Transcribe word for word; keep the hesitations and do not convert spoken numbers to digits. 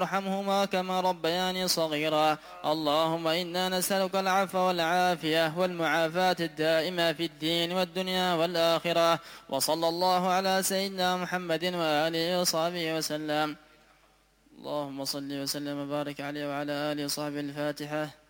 ارحمهما كما ربياني صغيرا. اللهم إنا نسألك العفو والعافية والمعافاة الدائمة في الدين والدنيا والآخرة. وصلى الله على سيدنا محمد وآله وصحبه وسلم. اللهم صل وسلم وبارك عليه وعلى آله وصحبه. الفاتحة.